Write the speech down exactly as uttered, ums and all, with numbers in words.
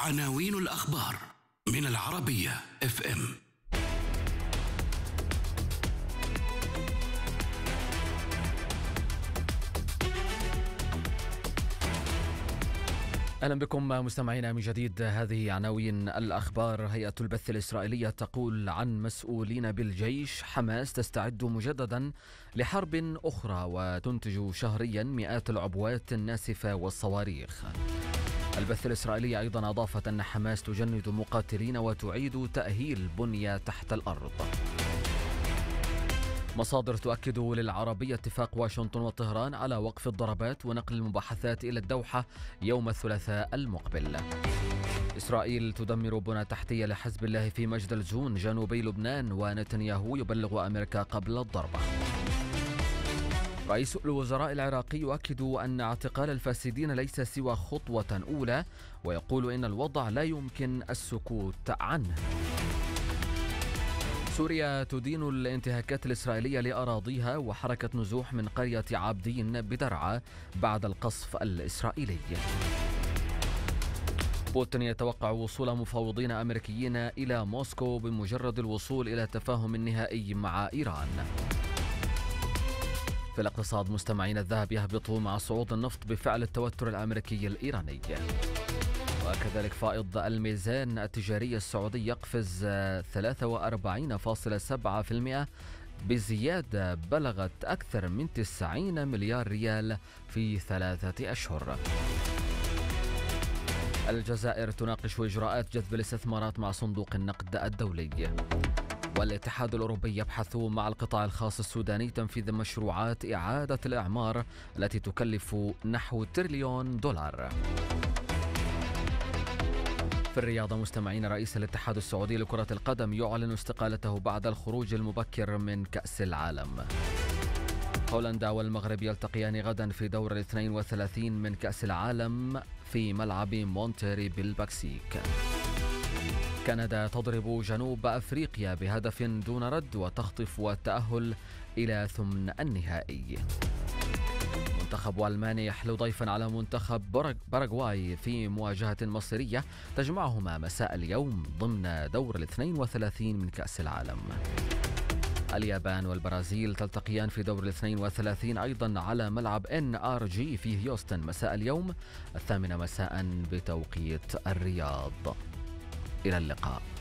عناوين الأخبار من العربية اف ام. أهلا بكم مستمعينا من جديد. هذه عناوين الأخبار. هيئة البث الإسرائيلية تقول عن مسؤولين بالجيش: حماس تستعد مجددا لحرب أخرى وتنتج شهريا مئات العبوات الناسفة والصواريخ. البث الإسرائيلي أيضا أضافت أن حماس تجند مقاتلين وتعيد تأهيل بنية تحت الأرض. مصادر تؤكد للعربية اتفاق واشنطن وطهران على وقف الضربات ونقل المباحثات إلى الدوحة يوم الثلاثاء المقبل. إسرائيل تدمر بنى تحتية لحزب الله في مجدل زون جنوبي لبنان، ونتنياهو يبلغ أمريكا قبل الضربة. رئيس الوزراء العراقي يؤكد أن اعتقال الفاسدين ليس سوى خطوة أولى، ويقول إن الوضع لا يمكن السكوت عنه. سوريا تدين الانتهاكات الإسرائيلية لأراضيها وحركة نزوح من قرية عابدين بدرعا بعد القصف الإسرائيلي. بوتين يتوقع وصول مفاوضين أمريكيين إلى موسكو بمجرد الوصول إلى تفاهم نهائي مع إيران. في الاقتصاد مستمعين، الذهب يهبط مع صعود النفط بفعل التوتر الأمريكي الإيراني. وكذلك فائض الميزان التجاري السعودي يقفز ثلاثة وأربعين فاصلة سبعة بالمئة بزيادة بلغت أكثر من تسعين مليار ريال في ثلاثة أشهر. الجزائر تناقش إجراءات جذب الاستثمارات مع صندوق النقد الدولي. والاتحاد الأوروبي يبحث مع القطاع الخاص السوداني تنفيذ مشروعات إعادة الإعمار التي تكلف نحو تريليون دولار. في الرياضة مستمعين، رئيس الاتحاد السعودي لكرة القدم يعلن استقالته بعد الخروج المبكر من كأس العالم. هولندا والمغرب يلتقيان غدا في دور الاثنين وثلاثين من كأس العالم في ملعب مونتيري بالمكسيك. كندا تضرب جنوب أفريقيا بهدف دون رد وتخطف التأهل إلى ثمن النهائي. منتخب ألمانيا يحلو ضيفا على منتخب باراغواي في مواجهة مصيرية تجمعهما مساء اليوم ضمن دور الاثنين وثلاثين من كأس العالم. اليابان والبرازيل تلتقيان في دور الاثنين وثلاثين أيضا على ملعب إن آر جي في هيوستن مساء اليوم الثامنة مساء بتوقيت الرياض. إلى اللقاء.